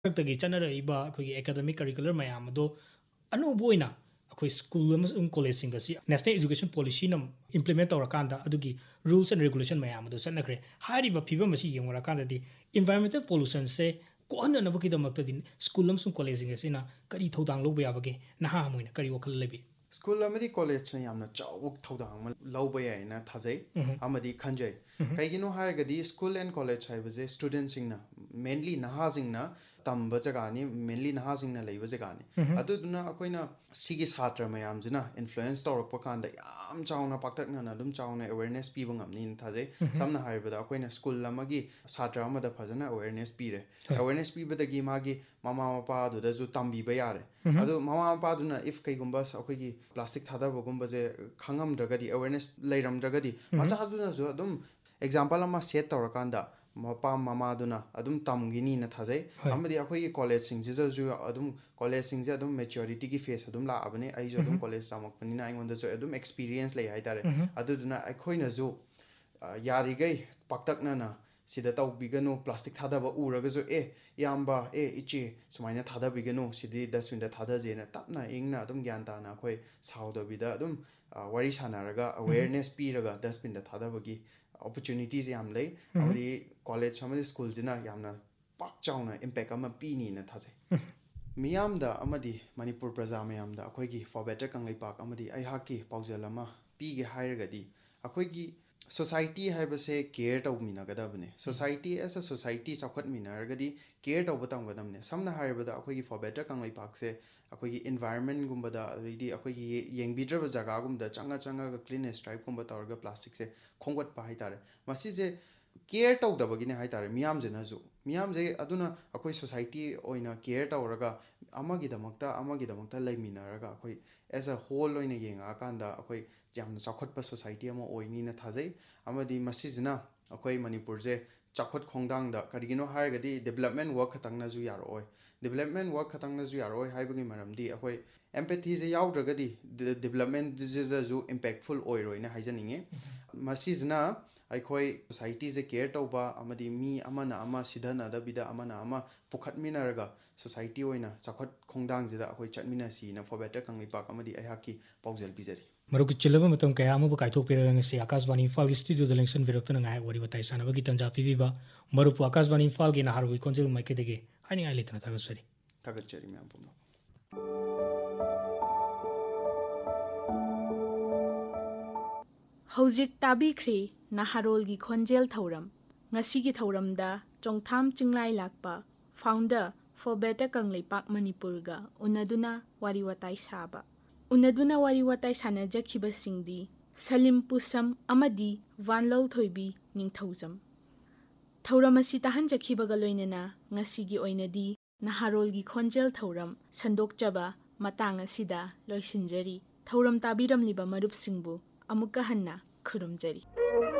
ꯇꯒꯤ ꯆꯠꯅꯔꯛꯏꯕ ꯑꯩꯈꯣꯏꯒꯤ academic curricular ꯃꯌꯥꯝ ꯑꯗꯣ ꯑꯅꯧꯕ ꯑꯣꯏꯅ ꯑꯩꯈꯣꯏ ꯁ꯭ꯀꯨꯜ ꯑꯃꯁꯨꯡ ꯀꯣꯂꯦꯖꯁꯤꯡꯗ ꯅꯦꯁꯅꯦꯜ ꯏꯖꯨꯀꯦꯁꯟ ꯄꯣꯂꯤꯁꯤꯅ ꯏꯝꯄ꯭ꯂꯤꯃꯦꯟ ꯇꯧꯔꯀꯥꯟꯗ ꯑꯗꯨꯒꯤ ꯔꯨꯜꯁ ꯑꯦꯟ ꯔꯦꯒꯨꯂꯦꯁꯟ ꯃꯌꯥꯝ ꯑꯗꯨ ꯆꯠꯅꯈ꯭ꯔꯦ ꯍꯥꯏꯔꯤꯕ ꯐꯤꯕꯝ ꯑꯁꯤ ꯌꯦꯡꯉꯨꯔꯀꯥꯟꯗꯗꯤ ꯏꯟꯚꯥꯏꯔꯣꯟꯃꯦꯟꯇꯦꯜ ꯄꯣꯂꯨꯁꯟꯁꯦ ꯀꯣꯛꯍꯟꯅꯅꯕꯒꯤꯗꯃꯛꯇꯗꯤ ꯁ꯭ꯀꯨꯜ ꯑꯃꯁꯨꯡ ꯀꯣꯂꯦꯖꯁꯤꯡ ꯑꯁꯤꯅ ꯀꯔꯤ ꯊꯧꯗꯥꯡ ꯂꯧꯕ ꯌꯥꯕꯒꯦ ꯅꯍꯥ ꯑꯃ ꯑꯣꯏꯅ ꯀꯔꯤ ꯋꯥꯈꯜ ꯂꯩꯕꯤ ꯁ꯭ꯀꯨꯜ ꯑꯃꯗꯤ ꯀꯣꯂꯦꯖꯅ ꯌꯥꯝꯅ ꯆꯥꯎꯕ ꯊꯧꯗꯥꯡ ꯑꯃ ꯂꯧꯕ ꯌꯥꯏꯅ ꯊꯥꯖꯩ ꯑꯃꯗꯤ ꯈꯟꯖꯩ ꯀꯩꯒꯤꯅꯣ ꯍꯥꯏꯔꯒꯗꯤ ꯁ꯭ꯀꯨꯜ ꯑꯦꯟ ꯀꯣꯂꯦꯖ ꯍꯥꯏꯕꯁꯦ ꯁ꯭ꯇꯨꯗꯦꯟꯠꯁꯤꯡꯅ ꯃꯦꯟꯂꯤ ꯅꯍꯥꯁꯤꯡꯅ ꯇꯝꯕ ꯖꯒꯥꯅꯤ ꯃꯦꯟꯂꯤ ꯅꯍꯥꯁꯤꯡꯅ ꯂꯩꯕ ꯖꯒꯥꯅꯤ ꯑꯗꯨꯗꯨꯅ ꯑꯩꯈꯣꯏꯅ ꯁꯤꯒꯤ ꯁꯥꯇ꯭ꯔ ꯃꯌꯥꯝꯁꯤꯅ ꯏꯟꯐ꯭ꯂꯨꯌꯦꯟꯁ ꯇꯧꯔꯛꯄ ꯀꯥꯟꯗ ꯌꯥꯝ ꯆꯥꯎꯅ ꯄꯥꯛꯇꯛꯅꯅ ꯑꯗꯨꯝ ꯆꯥꯎꯅ ꯑꯦꯋꯦꯔꯅꯦꯁ ꯄꯤꯕ ꯉꯝꯅꯤꯅ ꯊꯥꯖꯩ ꯁꯝꯅ ꯍꯥꯏꯔꯕꯗ ꯑꯩꯈꯣꯏꯅ ꯁ꯭ꯀꯨꯜ ꯑꯃꯒꯤ ꯁꯥꯇ꯭ꯔ ꯑꯃꯗ ꯐꯖꯅ ꯑꯦꯋꯦꯔꯅꯦꯁ ꯄꯤꯔꯦ ꯑꯦꯋꯦꯔꯅꯦꯁ ꯄꯤꯕꯗꯒꯤ ꯃꯥꯒꯤ ꯃꯃꯥ ꯃꯄꯥꯗꯨꯗꯁꯨ ꯇꯝꯕꯤꯕ ꯌꯥꯔꯦ ꯑꯗꯣ ꯃꯃꯥ ꯃꯄꯥꯗꯨꯅ ꯏꯐ ꯀꯩꯒꯨꯝꯕ ꯑꯩꯈꯣꯏꯒꯤ ꯄ꯭ꯂꯥꯁꯇꯤꯛ ꯊꯥꯗꯕꯒꯨꯝꯕꯁꯦ ꯈꯪꯉꯝꯗ꯭ꯔꯒꯗꯤ ꯑꯦꯋꯦꯔꯅꯦꯁ ꯂꯩꯔꯝꯗ꯭ꯔꯒꯗꯤ ꯃꯆꯥꯗꯨꯅꯁꯨ ꯑꯗꯨꯝ ꯑꯦꯛꯖꯥꯝꯄꯜ ꯑꯃ ꯁꯦꯠ ꯇꯧꯔꯀꯥꯟꯗ ꯃꯄꯥ ꯃꯃꯥꯗꯨꯅ ꯑꯗꯨꯝ ꯇꯝꯈꯤꯅꯤꯅ ꯊꯥꯖꯩ ꯑꯃꯗꯤ ꯑꯩꯈꯣꯏꯒꯤ ꯀꯣꯂꯦꯖꯁꯤꯡꯁꯤꯗꯁꯨ ꯑꯗꯨꯝ ꯀꯣꯂꯦꯖꯁꯤꯡꯁꯦ ꯑꯗꯨꯝ ꯃꯦꯆꯨꯔꯤꯇꯤꯒꯤ ꯐꯦꯁ ꯑꯗꯨꯝ ꯂꯥꯛꯑꯕꯅꯤ ꯑꯩꯁꯨ ꯑꯗꯨꯝ ꯀꯣꯂꯦꯖ ꯇꯝꯃꯛꯄꯅꯤꯅ ꯑꯩꯉꯣꯟꯗꯁꯨ ꯑꯗꯨꯝ ꯑꯦꯛꯁꯄꯤꯔꯤꯌꯦꯟꯁ ꯂꯩ ꯍꯥꯏꯇꯥꯔꯦ ꯑꯗꯨꯗꯨꯅ ꯑꯩꯈꯣꯏꯅꯁꯨ ꯌꯥꯔꯤꯈꯩ ꯄꯥꯛꯇꯛꯅꯅ ꯁꯤꯗ ꯇꯧꯕꯤꯒꯅꯨ ꯄ꯭ꯂꯥꯁꯇꯤꯛ ꯊꯥꯗꯕ ꯎꯔꯒꯁꯨ ꯏꯌꯥꯝꯕ ꯏꯆꯦ ꯁꯨꯃꯥꯏꯅ ꯊꯥꯗꯕꯤꯒꯅꯨ ꯁꯤꯗꯤ ꯗꯁꯕꯤꯟꯗ ꯊꯥꯗꯖꯦꯅ ꯇꯞꯅ ꯏꯪꯅ ꯑꯗꯨꯝ ꯒ꯭ꯌꯥꯟ ꯇꯥꯅ ꯑꯩꯈꯣꯏ ꯁꯥꯎꯗꯕꯤꯗ ꯑꯗꯨꯝ ꯋꯥꯔꯤ ꯁꯥꯟꯅꯔꯒ ꯑꯋꯦꯔꯅꯦꯁ ꯄꯤꯔꯒ ꯗꯁꯕꯤꯟꯗ ꯊꯥꯗꯕꯒꯤ ꯑꯣꯄꯣꯔꯆꯨꯅꯤꯇꯤꯁꯦ ꯌꯥꯝ ꯂꯩ ꯑꯃꯗꯤ ꯀꯣꯂꯦꯖ ꯑꯃꯗꯤ ꯁ꯭ꯀꯨꯜꯁꯤꯅ ꯌꯥꯝꯅ ꯄꯥꯛ ꯆꯥꯎꯅ ꯏꯝꯄꯦꯛ ꯑꯃ ꯄꯤꯅꯤꯅ ꯊꯥꯖꯩ ꯃꯤꯌꯥꯝꯗ ꯑꯃꯗꯤ ꯃꯅꯤꯄꯨꯔ ꯄ꯭ꯔꯖꯥ ꯃꯌꯥꯝꯗ ꯑꯩꯈꯣꯏꯒꯤ ꯐꯣꯔ ꯕꯦꯇꯔ ꯀꯪꯂꯩꯄꯥꯛ ꯑꯃꯗꯤ ꯑꯩꯍꯥꯛꯀꯤ ꯄꯥꯎꯖꯦꯜ ꯑꯃ ꯄꯤꯒꯦ ꯍꯥꯏꯔꯒꯗꯤ ꯑꯩꯈꯣꯏꯒꯤ ꯁꯣꯁꯥꯏꯇꯤ ꯍꯥꯏꯕꯁꯦ ꯀꯦꯌꯔ ꯇꯧꯃꯤꯟꯅꯒꯗꯕꯅꯦ ꯁꯣꯁꯥꯏꯇꯤ ꯑꯦꯁ ꯑ ꯁꯣꯁꯥꯏꯇꯤ ꯆꯥꯎꯈꯠꯃꯤꯟꯅꯔꯒꯗꯤ ꯀꯦꯌꯔ ꯇꯧꯕ ꯇꯝꯒꯗꯕꯅꯦ ꯁꯝꯅ ꯍꯥꯏꯔꯕꯗ ꯑꯩꯈꯣꯏꯒꯤ ꯐꯣꯔ ꯕꯦꯇꯔ ꯀꯪꯂꯩꯄꯥꯛꯁꯦ ꯑꯩꯈꯣꯏꯒꯤ ꯏꯟꯚꯥꯏꯔꯟꯃꯦꯟꯒꯨꯝꯕꯗ ꯑꯗꯩꯗꯤ ꯑꯩꯈꯣꯏꯒꯤ ꯌꯦꯡꯕꯤꯗ꯭ꯔꯕ ꯖꯒꯥꯒꯨꯝꯕꯗ ꯆꯪꯉꯒ ꯀ꯭ꯂꯤꯟ ꯑꯦꯟ ꯁ꯭ꯇ꯭ꯔꯥꯏꯞꯀꯨꯝꯕ ꯇꯧꯔꯒ ꯄ꯭ꯂꯥꯁꯇꯤꯛꯁꯦ ꯈꯣꯝꯒꯠꯄ ꯍꯥꯏꯇꯥꯔꯦ ꯃꯁꯤꯁꯦ ꯀꯦꯌꯔ ꯇꯧꯗꯕꯒꯤꯅꯦ ꯍꯥꯏꯇꯥꯔꯦ ꯃꯤꯌꯥꯝꯁꯤꯅꯁꯨ ꯃꯤꯌꯥꯝꯁꯦ ꯑꯗꯨꯅ ꯑꯩꯈꯣꯏ ꯁꯣꯁꯥꯏꯇꯤ ꯑꯣꯏꯅ ꯀꯦꯌꯔ ꯇꯧꯔꯒ ꯑꯃꯒꯤꯗꯃꯛꯇ ꯂꯩꯃꯤꯟꯅꯔꯒ ꯑꯩꯈꯣꯏ ꯑꯦꯁ ꯑ ꯍꯣꯜ ꯑꯣꯏꯅ ꯌꯦꯡꯉꯛꯑꯀꯥꯟꯗ ꯑꯩꯈꯣꯏ ꯌꯥꯝꯅ ꯆꯥꯎꯈꯠꯄ ꯁꯣꯁꯥꯏꯇꯤ ꯑꯃ ꯑꯣꯏꯅꯤꯅ ꯊꯥꯖꯩ ꯑꯃꯗꯤ ꯃꯁꯤꯁꯤꯅ ꯑꯩꯈꯣꯏ ꯃꯅꯤꯄꯨꯔꯁꯦ ꯆꯥꯎꯈꯠ ꯈꯣꯡꯊꯥꯡꯗ ꯀꯔꯤꯒꯤꯅꯣ ꯍꯥꯏꯔꯒꯗꯤ ꯗꯦꯕꯂꯞꯃꯦꯟ ꯋꯥꯔꯛ ꯈꯛꯇꯪꯅꯁꯨ ꯌꯥꯔꯛꯑꯣꯏ ꯗꯦꯕꯂꯞꯃꯦꯟ ꯋꯥꯔꯛ ꯈꯛꯇꯪꯅꯁꯨ ꯌꯥꯔꯛꯑꯣꯏ ꯍꯥꯏꯕꯒꯤ ꯃꯔꯝꯗꯤ ꯑꯩꯈꯣꯏ ꯑꯦꯝꯄꯦꯊꯤꯁꯦ ꯌꯥꯎꯗ꯭ꯔꯒꯗꯤ ꯗꯦꯕꯂꯞꯃꯦꯟꯁꯤꯗꯁꯨ ꯏꯝꯄꯦꯛꯐꯨꯜ ꯑꯣꯏꯔꯣꯏꯅ ꯍꯥꯏꯖꯅꯤꯡꯉꯤ ꯃꯁꯤꯁꯤꯅ ꯑꯩꯈꯣꯏ ꯁꯣꯁꯥꯏꯇꯤꯁꯦ ꯀꯦꯌꯔ ꯇꯧꯕ ꯑꯃꯗꯤ ꯃꯤ ꯑꯃꯅ ꯑꯃ ꯁꯤꯊꯅꯗꯕꯤꯗ ꯑꯃꯅ ꯑꯃ ꯄꯨꯈꯠꯃꯤꯟꯅꯔꯒ ꯁꯣꯁꯥꯏꯇꯤ ꯑꯣꯏꯅ ꯆꯥꯎꯈꯠ ꯈꯣꯡꯊꯥꯡꯁꯤꯗ ꯑꯩꯈꯣꯏ ꯆꯠꯃꯤꯟꯅꯁꯤꯅ ꯐꯣꯔ ꯕꯦꯇꯔ ꯀꯪꯂꯩꯄꯥꯛ ꯑꯃꯗꯤ ꯑꯩꯍꯥꯛꯀꯤ ꯄꯥꯎꯖꯦꯜ ꯄꯤꯖꯔꯤ ꯃꯔꯨꯞꯀꯤ ꯆꯤꯜꯂꯕ ꯃꯇꯝ ꯀꯌꯥ ꯑꯃꯕꯨ ꯀꯥꯏꯊꯣꯛꯄꯤꯔꯒ ꯉꯁꯤ ꯑꯀꯥꯁꯕꯥꯅꯤ ꯏꯝꯐꯥꯜꯒꯤ ꯁ꯭ꯇꯨꯗꯤꯑꯣꯗ ꯂꯦꯡꯁꯤꯟꯕꯤꯔꯛꯇꯨꯅ ꯉꯥꯏꯍꯥꯛ ꯋꯥꯔꯤ ꯋꯥꯇꯥꯏ ꯁꯥꯟꯅꯕꯒꯤ ꯇꯥꯟꯖꯥ ꯄꯤꯕꯤꯕ ꯃꯔꯨꯞꯄꯨ ꯑꯀꯥꯁꯕꯥꯅꯤ ꯏꯝꯐꯥꯜꯒꯤ ꯅꯍꯥꯔꯣꯜꯒꯤ ꯈꯣꯟꯖꯦꯜ ꯃꯥꯏꯀꯩꯗꯒꯤ ꯍꯥꯏꯅꯤꯡꯉꯥꯏ ꯂꯩꯇꯅ ꯊꯥꯒꯠꯆꯔꯤ ꯊꯥꯒꯠꯆꯔꯤ ꯃꯌꯥꯝ ꯄꯨꯝꯅꯃꯛ ꯍꯧꯖꯤꯛ ꯇꯥꯕꯤꯈ꯭ꯔꯤ ꯅꯍꯥꯔꯣꯜꯒꯤ ꯈꯣꯟꯖꯦꯜ ꯊꯧꯔꯝ ꯉꯁꯤꯒꯤ ꯊꯧꯔꯝꯗ ꯆꯣꯡꯊꯥꯝ ꯆꯤꯡꯂꯥꯏ ꯂꯥꯛꯄ ꯐꯥꯎꯟꯗꯔ ꯐꯣꯔ ꯕꯦꯇꯔ ꯀꯪꯂꯩꯄꯥꯛ ꯃꯅꯤꯄꯨꯔꯒ ꯎꯅꯗꯨꯅ ꯋꯥꯔꯤ ꯋꯥꯇꯥꯏ ꯁꯥꯕ ꯎꯅꯗꯨꯅ ꯋꯥꯔꯤ ꯋꯥꯇꯥꯏ ꯁꯥꯟꯅꯖꯈꯤꯕꯁꯤꯡꯗꯤ ꯁꯂꯤꯝ ꯄꯨꯁꯝ ꯑꯃꯗꯤ ꯚꯥꯟꯂꯧ ꯊꯣꯏꯕꯤ ꯅꯤꯡꯊꯧꯖꯝ ꯊꯧꯔꯝ ꯑꯁꯤ ꯇꯥꯍꯟꯖꯈꯤꯕꯒ ꯂꯣꯏꯅꯅ ꯉꯁꯤꯒꯤ ꯑꯣꯏꯅꯗꯤ ꯅꯍꯥꯔꯣꯜꯒꯤ ꯈꯣꯟꯖꯦꯜ ꯊꯧꯔꯝ ꯁꯟꯗꯣꯛꯆꯕ ꯃꯇꯥꯡ ꯑꯁꯤꯗ ꯂꯣꯏꯁꯤꯟꯖꯔꯤ ꯊꯧꯔꯝ ꯇꯥꯕꯤꯔꯝꯂꯤꯕ ꯃꯔꯨꯞꯁꯤꯡꯕꯨ ꯑꯃꯨꯛꯀ ꯍꯟꯅ ꯈꯨꯔꯨꯝꯖꯔꯤ